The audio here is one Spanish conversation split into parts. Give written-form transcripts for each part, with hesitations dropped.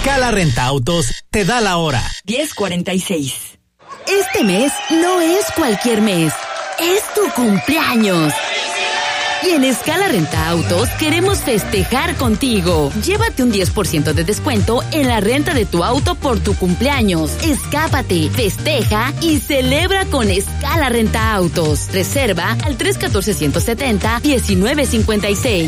Escala Renta Autos te da la hora. 10:46. Este mes no es cualquier mes, es tu cumpleaños. Y en Escala Renta Autos queremos festejar contigo. Llévate un 10% de descuento en la renta de tu auto por tu cumpleaños. Escápate, festeja y celebra con Escala Renta Autos. Reserva al 314-170-1956.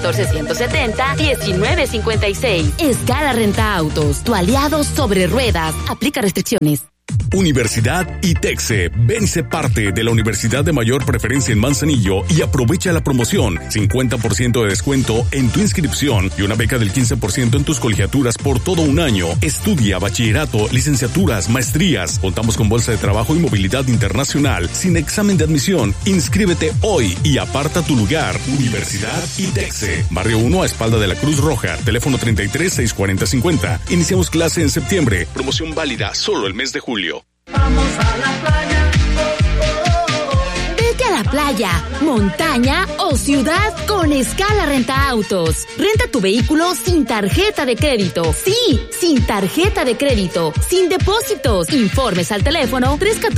314-170-1956. Escala Renta Autos, tu aliado sobre ruedas. Aplica restricciones. Universidad ITEXE. Ven y sé parte de la universidad de mayor preferencia en Manzanillo y aprovecha la promoción. 50% de descuento en tu inscripción y una beca del 15% en tus colegiaturas por todo un año. Estudia bachillerato, licenciaturas, maestrías. Contamos con bolsa de trabajo y movilidad internacional sin examen de admisión. Inscríbete hoy y aparta tu lugar. Universidad ITEXE. Barrio 1 a espalda de la Cruz Roja. Teléfono 33-640-50. Iniciamos clase en septiembre. Promoción válida solo el mes de julio. Vamos a la playa. Vete a la playa, montaña o ciudad con Escala Renta Autos. Renta tu vehículo sin tarjeta de crédito. Sí, sin tarjeta de crédito, sin depósitos. Informes al teléfono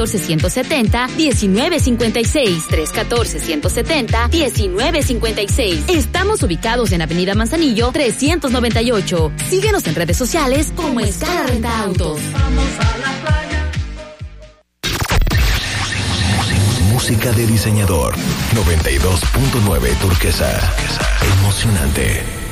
314-170-1956. 314-170-1956. Estamos ubicados en Avenida Manzanillo 398. Síguenos en redes sociales como Escala Renta Autos. Vamos a la playa. Música de diseñador. 92.9 Turquesa. Emocionante.